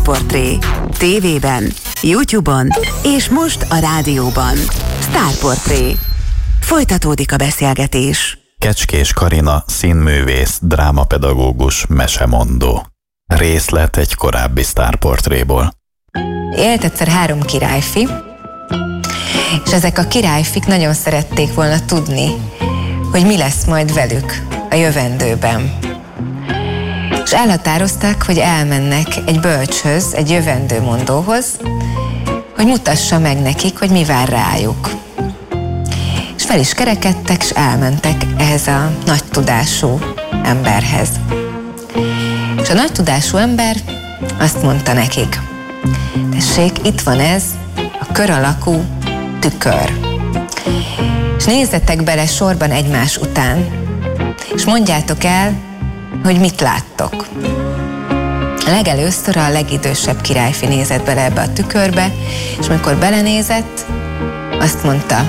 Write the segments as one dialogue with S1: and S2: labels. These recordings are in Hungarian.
S1: Sztárportré. TV-ben, YouTube-on és most a rádióban. Sztárportré. Folytatódik a beszélgetés.
S2: Kecskés Karina színművész, drámapedagógus, mesemondó. Részlet egy korábbi Sztárportréból.
S3: Élt egyszer 3 királyfi, és ezek a királyfik nagyon szerették volna tudni, hogy mi lesz majd velük a jövendőben. És elhatározták, hogy elmennek egy bölcshöz, egy jövendőmondóhoz, hogy mutassa meg nekik, hogy mi vár rájuk. És fel is kerekedtek, és elmentek ehhez a nagy tudású emberhez. És a nagy tudású ember azt mondta nekik: tessék, itt van ez a kör alakú tükör. És nézzetek bele sorban egymás után, és mondjátok el, hogy mit láttok. Legelőször a legidősebb királyfi nézett bele ebbe a tükörbe, és amikor belenézett, azt mondta: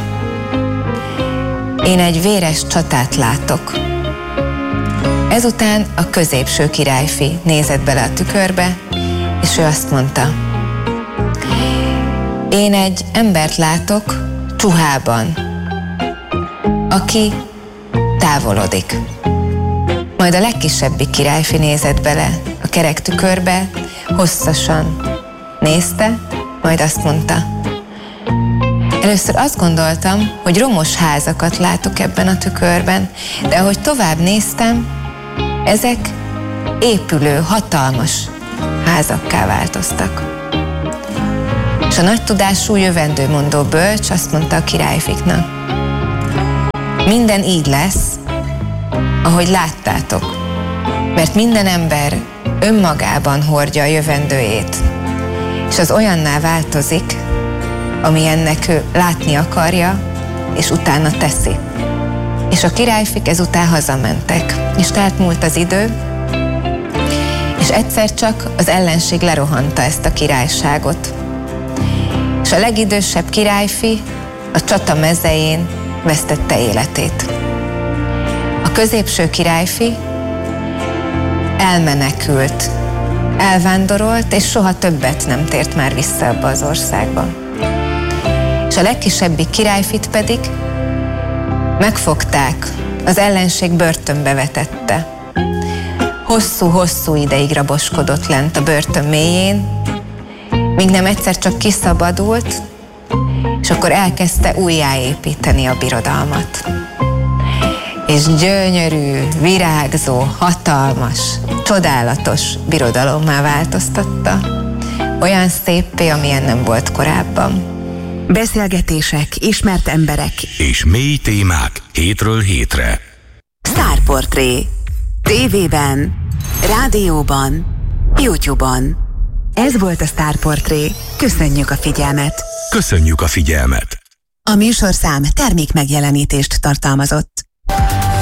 S3: én egy véres csatát látok. Ezután a középső királyfi nézett bele a tükörbe, és ő azt mondta: én egy embert látok csuhában, aki távolodik. Majd a legkisebbik királyfi nézett bele a kerek tükörbe, hosszasan nézte, majd azt mondta: először azt gondoltam, hogy romos házakat látok ebben a tükörben, de ahogy tovább néztem, ezek épülő, hatalmas házakká változtak. És a nagy tudású jövendőmondó bölcs azt mondta a királyfiknak: minden így lesz, ahogy láttátok, mert minden ember önmagában hordja a jövendőjét, és az olyanná változik, amilyennek ő látni akarja, és utána teszi. És a királyfik ezután hazamentek, és elmúlt az idő, és egyszer csak az ellenség lerohanta ezt a királyságot. És a legidősebb királyfi a csata mezején vesztette életét. A középső királyfi elmenekült, elvándorolt, és soha többet nem tért már vissza abba az országba. És a legkisebbik királyfit pedig megfogták, az ellenség börtönbe vetette. Hosszú-hosszú ideig raboskodott lent a börtön mélyén, míg nem egyszer csak kiszabadult, és akkor elkezdte újjáépíteni a birodalmat. És gyönyörű, virágzó, hatalmas, csodálatos birodalommá változtatta. Olyan széppé, amilyen nem volt korábban.
S1: Beszélgetések, ismert emberek
S4: és mély témák hétről hétre.
S1: Sztárportré. TV-ben, rádióban, YouTube-on. Ez volt a Sztárportré. Köszönjük a figyelmet!
S4: Köszönjük a figyelmet!
S1: A műsorszám termékmegjelenítést tartalmazott.